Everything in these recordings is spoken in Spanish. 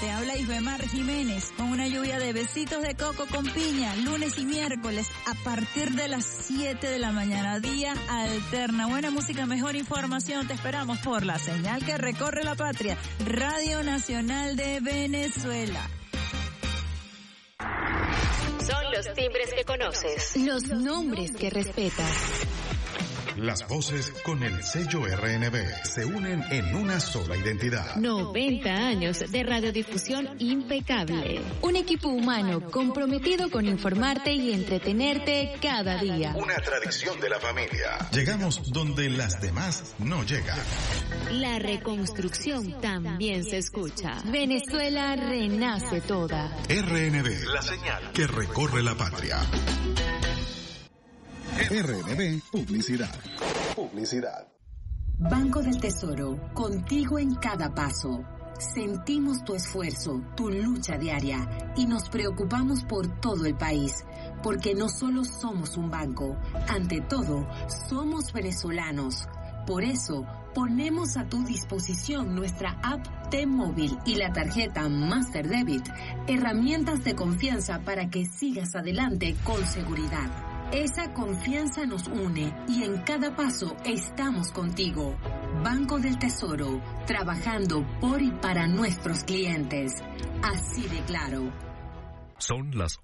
Te habla Isbemar Jiménez con una lluvia de besitos de coco con piña, lunes y miércoles a partir de las 7 de la mañana, día alterna. Buena música, mejor información, te esperamos por la señal que recorre la patria, Radio Nacional de Venezuela. Son los timbres que conoces, los nombres que respetas. Las voces con el sello RNB se unen en una sola identidad. 90 años de radiodifusión impecable. Un equipo humano comprometido con informarte y entretenerte cada día. Una tradición de la familia. Llegamos donde las demás no llegan. La reconstrucción también se escucha. Venezuela renace toda. RNB, la señal que recorre la patria. RNB Publicidad. Banco del Tesoro, contigo en cada paso. Sentimos tu esfuerzo, tu lucha diaria y nos preocupamos por todo el país, porque no solo somos un banco, ante todo, somos venezolanos. Por eso, ponemos a tu disposición nuestra app T-Móvil y la tarjeta Master Debit, herramientas de confianza para que sigas adelante con seguridad. Esa confianza nos une y en cada paso estamos contigo. Banco del Tesoro, trabajando por y para nuestros clientes. Así de claro. Son las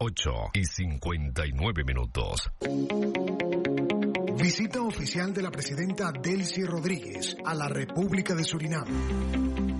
8:59. Visita oficial de la presidenta Delcy Rodríguez a la República de Surinam.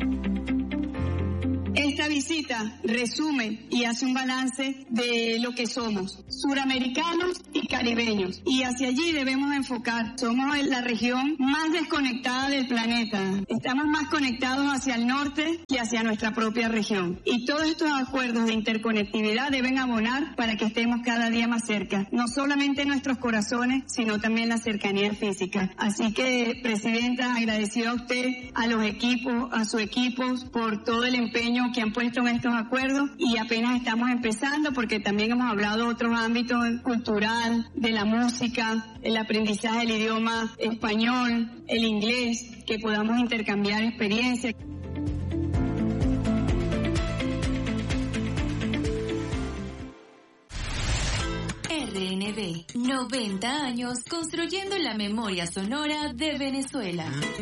Esta visita resume y hace un balance de lo que somos, suramericanos y caribeños, y hacia allí debemos enfocar. Somos la región más desconectada del planeta. Estamos más conectados hacia el norte que hacia nuestra propia región. Y todos estos acuerdos de interconectividad deben abonar para que estemos cada día más cerca, no solamente en nuestros corazones, sino también la cercanía física. Así que, Presidenta, agradecido a usted, a los equipos, a sus equipos, por todo el empeño que han puesto en estos acuerdos, y apenas estamos empezando porque también hemos hablado de otros ámbitos cultural, de la música, el aprendizaje del idioma español, el inglés, que podamos intercambiar experiencias. RNB, 90 años construyendo la memoria sonora de Venezuela.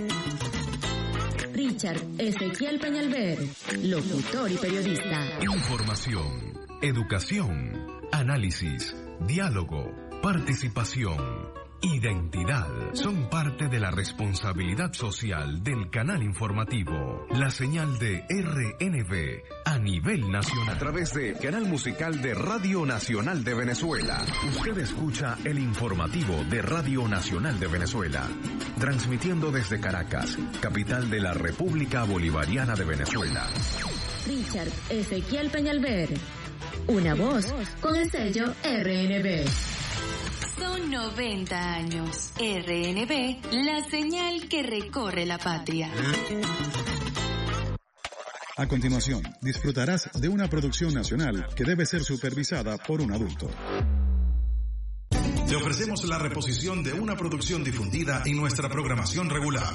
Richard Ezequiel Peñalver, locutor y periodista. Información, educación, análisis, diálogo, participación, identidad. Son parte de la responsabilidad social del canal informativo. La señal de RNB a nivel nacional. A través del canal musical de Radio Nacional de Venezuela. Usted escucha el informativo de Radio Nacional de Venezuela. Transmitiendo desde Caracas, capital de la República Bolivariana de Venezuela. Richard Ezequiel Peñalver, una voz con el sello RNB. Son 90 años. RNB, la señal que recorre la patria. A continuación, disfrutarás de una producción nacional que debe ser supervisada por un adulto. Te ofrecemos la reposición de una producción difundida en nuestra programación regular.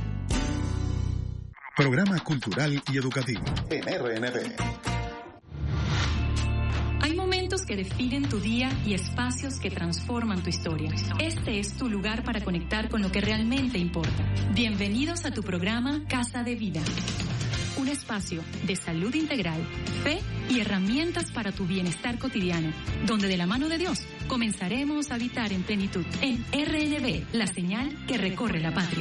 Programa cultural y educativo en RNB. Hay momentos que definen tu día y espacios que transforman tu historia. Este es tu lugar para conectar con lo que realmente importa. Bienvenidos a tu programa Casa de Vida. Un espacio de salud integral, fe y herramientas para tu bienestar cotidiano, donde de la mano de Dios comenzaremos a habitar en plenitud. En RNB, la señal que recorre la patria.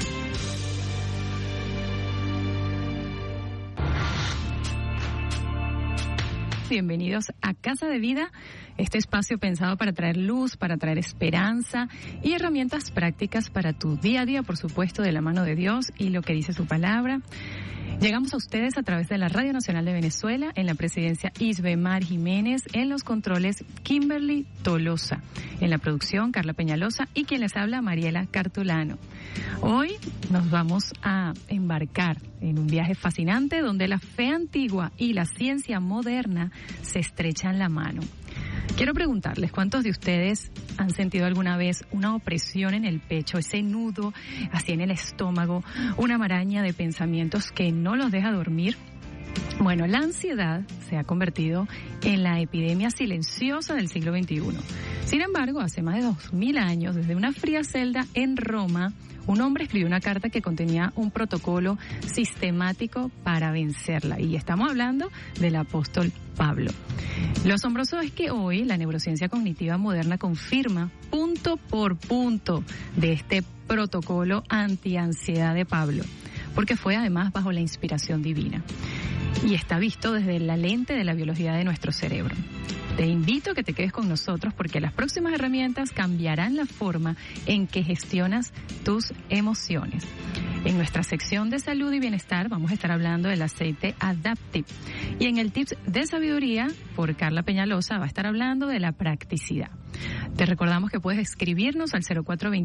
Bienvenidos a Casa de Vida, este espacio pensado para traer luz, para traer esperanza y herramientas prácticas para tu día a día, por supuesto, de la mano de Dios y lo que dice su palabra. Llegamos a ustedes a través de la Radio Nacional de Venezuela, en la presidencia Isbemar Jiménez, en los controles Kimberly Tolosa, en la producción Carla Peñalosa y quien les habla Mariela Cartolano. Hoy nos vamos a embarcar en un viaje fascinante donde la fe antigua y la ciencia moderna se estrechan la mano. Quiero preguntarles, ¿cuántos de ustedes han sentido alguna vez una opresión en el pecho, ese nudo así en el estómago, una maraña de pensamientos que no los deja dormir? Bueno, la ansiedad se ha convertido en la epidemia silenciosa del siglo XXI. Sin embargo, hace más de 2000 años, desde una fría celda en Roma, un hombre escribió una carta que contenía un protocolo sistemático para vencerla. Y estamos hablando del apóstol Pablo. Lo asombroso es que hoy la neurociencia cognitiva moderna confirma punto por punto de este protocolo antiansiedad de Pablo, porque fue además bajo la inspiración divina. Y está visto desde la lente de la biología de nuestro cerebro. Te invito a que te quedes con nosotros porque las próximas herramientas cambiarán la forma en que gestionas tus emociones. En nuestra sección de salud y bienestar vamos a estar hablando del aceite Adaptive. Y en el Tips de Sabiduría, por Carla Peñalosa, va a estar hablando de la practicidad. Te recordamos que puedes escribirnos al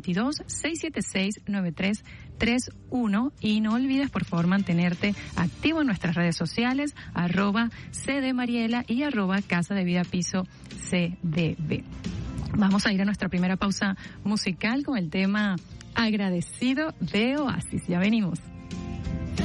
0422-676-9331 y no olvides, por favor, mantenerte activo en nuestras redes sociales, @cdmariela y @Casa de Vida Piso CDB. Vamos a ir a nuestra primera pausa musical con el tema Agradecido de Oasis. Ya venimos.